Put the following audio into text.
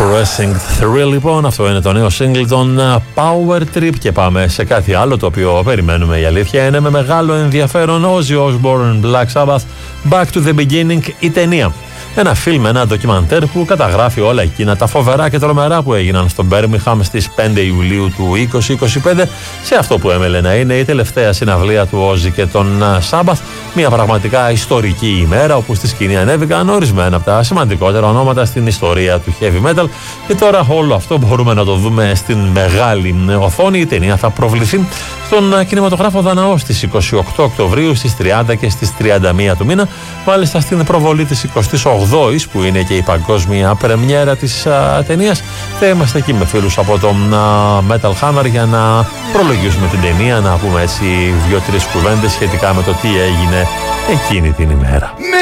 Pressing Thrill, λοιπόν, αυτό είναι το νέο single των Power Trip. Και πάμε σε κάτι άλλο το οποίο περιμένουμε, η αλήθεια είναι, με μεγάλο ενδιαφέρον. Ozzy Osbourne, Black Sabbath, Back to the Beginning, η ταινία. Ένα φιλμ, ένα ντοκιμαντέρ που καταγράφει όλα εκείνα τα φοβερά και τρομερά που έγιναν στο Birmingham στις 5 Ιουλίου του 2025, σε αυτό που έμελε να είναι η τελευταία συναυλία του Ozzy και των Sabbath. Μια πραγματικά ιστορική ημέρα όπου στη σκηνή ανέβηκαν ορισμένα από τα σημαντικότερα ονόματα στην ιστορία του heavy metal. Και τώρα όλο αυτό μπορούμε να το δούμε στην μεγάλη οθόνη. Η ταινία θα προβληθεί στον κινηματογράφο Δαναό στις 28 Οκτωβρίου, στις 30 και στις 31 του μήνα. Μάλιστα στην προβολή της 28ης, που είναι και η παγκόσμια πρεμιέρα της ταινίας, θα είμαστε εκεί με φίλους από το Metal Hammer για να προλογίσουμε την ταινία, να πούμε έτσι 2-3 κουβέντες σχετικά με το τι έγινε εκείνη την ημέρα.